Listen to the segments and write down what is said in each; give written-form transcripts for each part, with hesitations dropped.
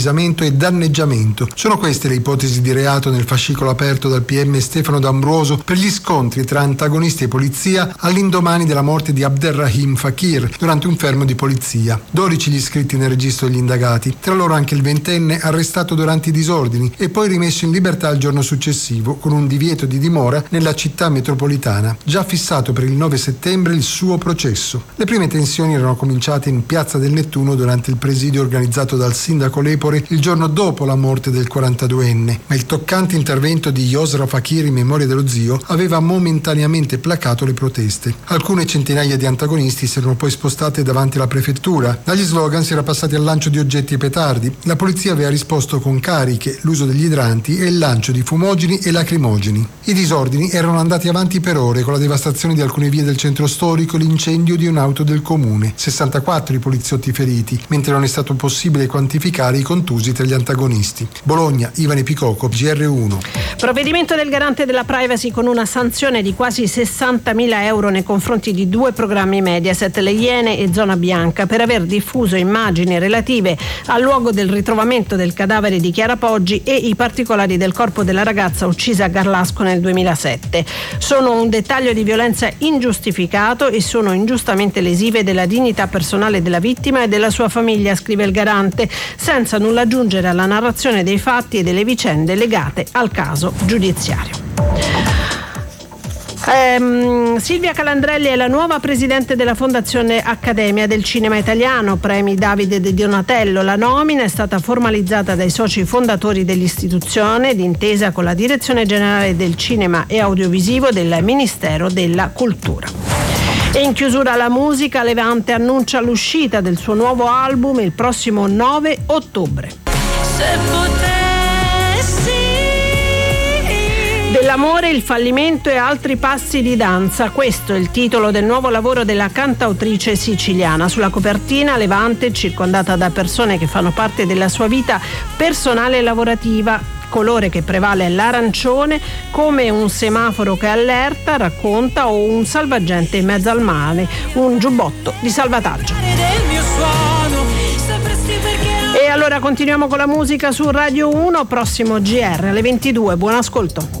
travisamento e danneggiamento. Sono queste le ipotesi di reato nel fascicolo aperto dal PM Stefano D'Ambroso per gli scontri tra antagonisti e polizia all'indomani della morte di Abderrahim Fakir durante un fermo di polizia. 12 gli iscritti nel registro degli indagati, tra loro anche il ventenne arrestato durante i disordini e poi rimesso in libertà il giorno successivo con un divieto di dimora nella città metropolitana. Già fissato per il 9 settembre il suo processo. Le prime tensioni erano cominciate in Piazza del Nettuno durante il presidio organizzato dal sindaco Lepore il giorno dopo la morte del 42enne, ma il toccante intervento di Yosra Fakir in memoria dello zio aveva momentaneamente placato le proteste. Alcune centinaia di antagonisti si erano poi spostate davanti alla prefettura. Dagli slogan si era passati al lancio di oggetti e petardi. La polizia aveva risposto con cariche, l'uso degli idranti e il lancio di fumogeni e lacrimogeni. I disordini erano andati avanti per ore con la devastazione di alcune vie del centro storico e l'incendio di un'auto del comune. 64 i poliziotti feriti, mentre non è stato possibile quantificare i contusi tra gli antagonisti. Bologna, Ivane Picoco, GR1. Provvedimento del garante della privacy con una sanzione di quasi 60.000 euro nei confronti di 2 programmi Mediaset, Le Iene e Zona Bianca, per aver diffuso immagini relative al luogo del ritrovamento del cadavere di Chiara Poggi e i particolari del corpo della ragazza uccisa a Garlasco nel 2007. Sono un dettaglio di violenza ingiustificato e sono ingiustamente lesive della dignità personale della vittima e della sua famiglia, scrive il garante, senza nulla aggiungere alla narrazione dei fatti e delle vicende legate al caso giudiziario. Silvia Calandrelli è la nuova presidente della Fondazione Accademia del Cinema Italiano, premi Davide De Donatello. La nomina è stata formalizzata dai soci fondatori dell'istituzione d'intesa con la Direzione Generale del Cinema e Audiovisivo del Ministero della Cultura. E in chiusura la musica, Levante annuncia l'uscita del suo nuovo album il prossimo 9 ottobre. Dell'amore, il fallimento e altri passi di danza. Questo è il titolo del nuovo lavoro della cantautrice siciliana. Sulla copertina Levante, circondata da persone che fanno parte della sua vita personale e lavorativa. Colore che prevale è l'arancione, come un semaforo che allerta, racconta, o un salvagente in mezzo al mare, un giubbotto di salvataggio. E allora continuiamo con la musica su Radio 1, prossimo GR alle 22. Buon ascolto.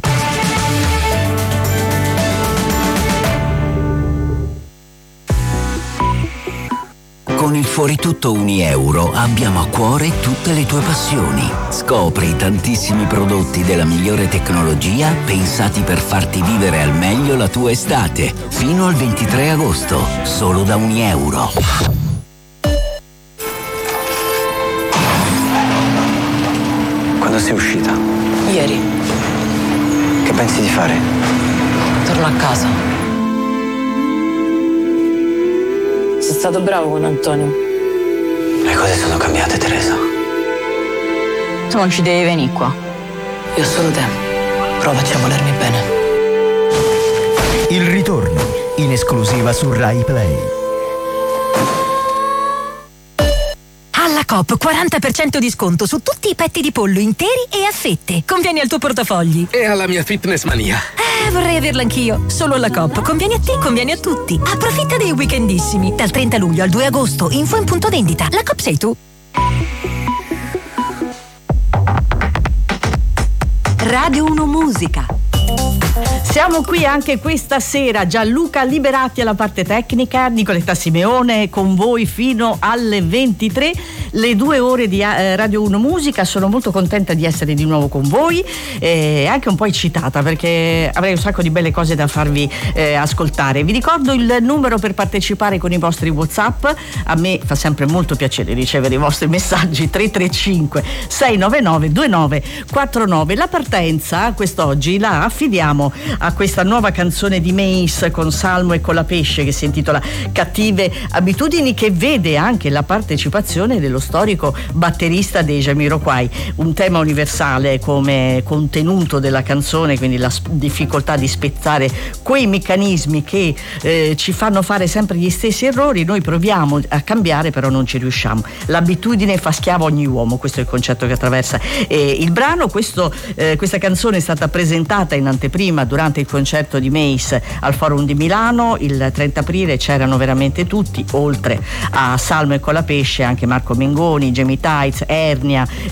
Con il Fuori Tutto Unieuro abbiamo a cuore tutte le tue passioni. Scopri i tantissimi prodotti della migliore tecnologia pensati per farti vivere al meglio la tua estate. Fino al 23 agosto, solo da Unieuro. Quando sei uscita? Ieri. Che pensi di fare? Torno a casa. Sei stato bravo con Antonio. Le cose sono cambiate, Teresa. Tu non ci devi venire qua. Io ho solo te. Provaci a volermi bene. Il ritorno, in esclusiva su Rai Play. Alla Coop 40% di sconto su tutti i petti di pollo interi e a fette. Convieni al tuo portafogli. E alla mia fitness mania. Vorrei averla anch'io. Solo alla Coop. Conviene a te, conviene a tutti. Approfitta dei weekendissimi. Dal 30 luglio al 2 agosto. Info in punto vendita. La Coop sei tu. Radio 1 Musica. Siamo qui anche questa sera, Gianluca Liberati alla parte tecnica, Nicoletta Simeone con voi fino alle 23, le 2 ore di Radio 1 Musica. Sono molto contenta di essere di nuovo con voi, anche un po' eccitata perché avrei un sacco di belle cose da farvi ascoltare. Vi ricordo il numero per partecipare con i vostri WhatsApp, a me fa sempre molto piacere ricevere i vostri messaggi, 335 699 2949. La partenza quest'oggi la affidiamo a questa nuova canzone di Mace con Salmo e Colapesce che si intitola Cattive Abitudini, che vede anche la partecipazione dello storico batterista dei Jamiroquai, un tema universale come contenuto della canzone, quindi la difficoltà di spezzare quei meccanismi che ci fanno fare sempre gli stessi errori. Noi proviamo a cambiare, però non ci riusciamo. L'abitudine fa schiavo ogni uomo, questo è il concetto che attraversa il brano. Questa canzone è stata presentata in anteprima durante il concerto di Mace al Forum di Milano il 30 aprile. C'erano veramente tutti, oltre a Salmo e Colapesce anche Marco Mengoni, Jamie Tights, Ernia,